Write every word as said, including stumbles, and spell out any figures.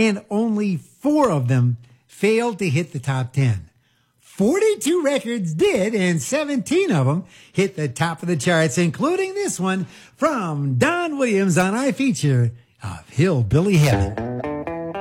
and only four of them failed to hit the top ten. forty-two records did, and seventeen of them hit the top of the charts, including this one from Don Williams on iFeature of Hillbilly Heaven.